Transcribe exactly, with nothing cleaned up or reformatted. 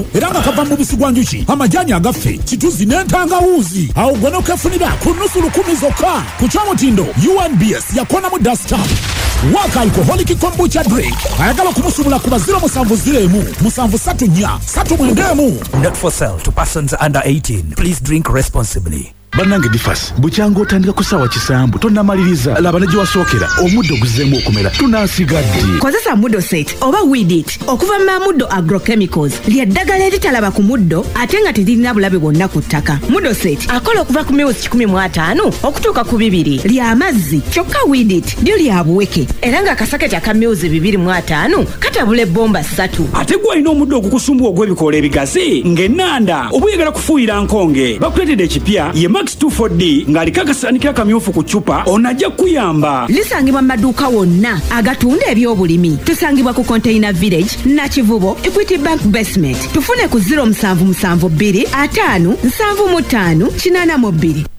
Eranga kava mu bisigwa njuki amajani agaffe kituzi n'entangawuzi awo gwe n'okefunira ku nnusu lukumi zokka ku kyomutindo U N B S yakona mu dasta waka alcoholic kombucha drink ayagala okumusubula ku baziro musanvu ziremu musanvu satu nnya satu mwendemu. Not for sale to persons under eighteen. Please drink responsibly. Banange Difas bucyango otandika kusawa kisambu tonnamaliriza laba ne giwasookera omuddo guzeemu okumera tunasigadde kozesa muddo set oba weed it okuva mu muddo agrochemicals lyeddagala eritalaba ku muddo ate nga teririna bulabe bwonna ku ttaka. Muddo set akola okuva ku miwuzi kikumi mu ataano okutuuka ku bibiri lya mazzi kyokka weed it lyo lya buweke era nga akasaketi aka miwuzi bibiri mu ataano katabula ebbomba ssatu. Ate gwe alina omuddo ogukusumbwa ogw'ebikoola ebigazi ng'ennanda obuyagala kufuuyira nkonge bakuleetedde ekipya ye Max two four D ng'aliko akasanikira akamyufu ku ccupa onajja kuyamba. Lisangibwa mu maduuka wonna agatunda ebyobulimi. Tusangibwa ku Container Village Nakivubo Equity Bank Basement. Tufune ku zero seven seven two ataano seven five ttaano kinaana mu bbiri.